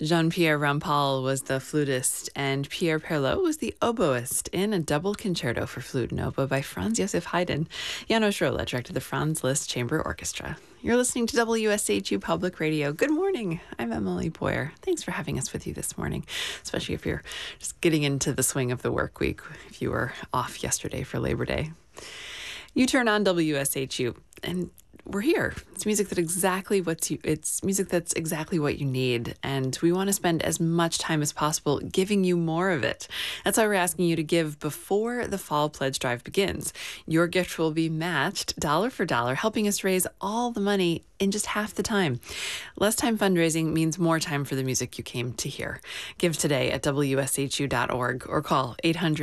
Jean-Pierre Rampal was the flutist, and Pierre Perlot was the oboist in a double concerto for flute and oboe by Franz Josef Haydn. Janos Rolla directed the Franz Liszt Chamber Orchestra. You're listening to WSHU Public Radio. Good morning. I'm Emily Boyer. Thanks for having us with you this morning, especially if you're just getting into the swing of the work week, if you were off yesterday for Labor Day. You turn on WSHU, and we're here. It's music that's exactly what you need, and we want to spend as much time as possible giving you more of it. That's why we're asking you to give before the Fall Pledge Drive begins. Your gift will be matched dollar for dollar, helping us raise all the money in just half the time. Less time fundraising means more time for the music you came to hear. Give today at wshu.org or call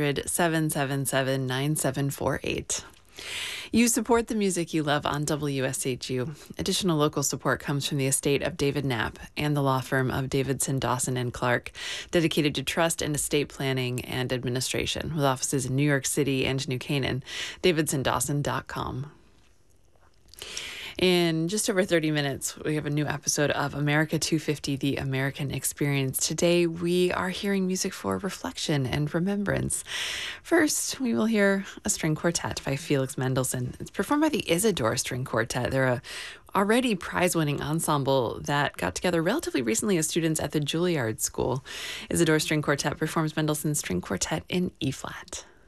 800-777-9748. You support the music you love on WSHU. Additional local support comes from the estate of David Knapp and the law firm of Davidson, Dawson, and Clark, dedicated to trust and estate planning and administration, with offices in New York City and New Canaan. DavidsonDawson.com. In just over 30 minutes, we have a new episode of America 250, The American Experience. Today, we are hearing music for reflection and remembrance. First, we will hear a string quartet by Felix Mendelssohn. It's performed by the Isidore String Quartet. They're a already prize-winning ensemble that got together relatively recently as students at the Juilliard School. Isidore String Quartet performs Mendelssohn's String Quartet in E-flat.